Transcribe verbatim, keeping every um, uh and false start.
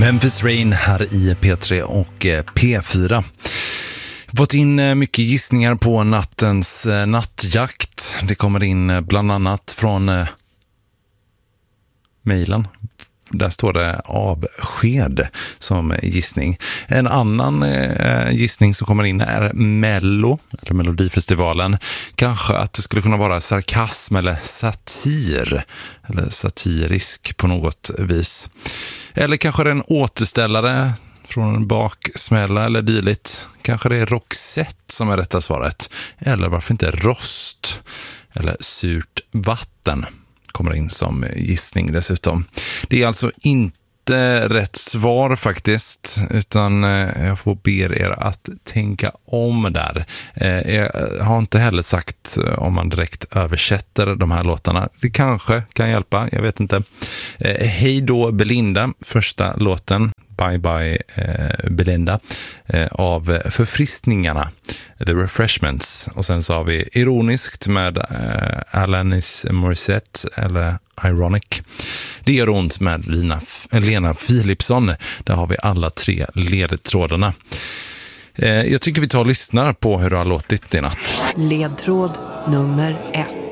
Memphis Rain här i P tre och P fyra. Fått in mycket gissningar på nattens nattjakt. Det kommer in bland annat från eh, mejlen. Där står det avsked som gissning. En annan eh, gissning som kommer in är Mello, eller Melodifestivalen. Kanske att det skulle kunna vara sarkasm eller satir. Eller satirisk på något vis. Eller kanske det är en återställare från en baksmälla eller dylikt. Kanske det är Roxette som är rätta svaret. Eller varför inte rost eller surt vatten kommer in som gissning dessutom. Det är alltså inte rätt svar faktiskt, utan jag får be er att tänka om där. Jag har inte heller sagt om man direkt översätter de här låtarna. Det kanske kan hjälpa, jag vet inte. Hej då Belinda, första låten. Bye Bye eh, Belinda eh, av Förfriskningarna, The Refreshments. Och sen så har vi ironiskt med eh, Alanis Morissette eller Ironic. Det gör ont med Lina, Lena Philipsson. Där har vi alla tre ledtrådarna. Eh, jag tycker vi tar och lyssnar på hur det har låtit i natt. Ledtråd nummer ett.